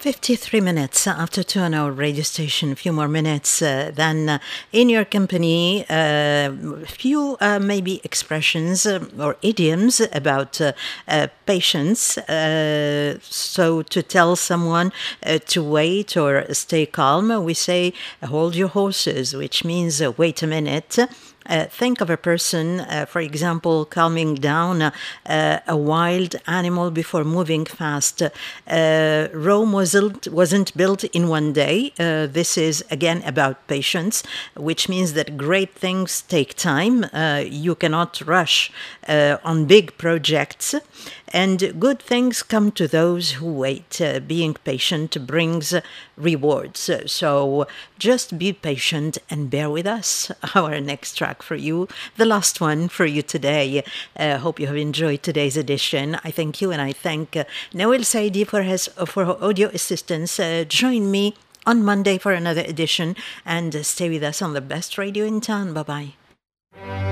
53 minutes after 2 on our radio station, a few more minutes, then in your company, a few maybe expressions or idioms about patience. So to tell someone to wait or stay calm, we say hold your horses, which means wait a minute. Think of a person, for example, calming down a wild animal before moving fast. Rome wasn't built in one day. This is, again, about patience, which means that great things take time. You cannot rush on big projects. And good things come to those who wait. Being patient brings rewards. So just be patient and bear with us. Our next track for you, the last one for you today. Hope you have enjoyed today's edition. I thank you, and I thank Nawel Saidi for her audio assistance. Join me on Monday for another edition, and stay with us on the best radio in town. Bye-bye.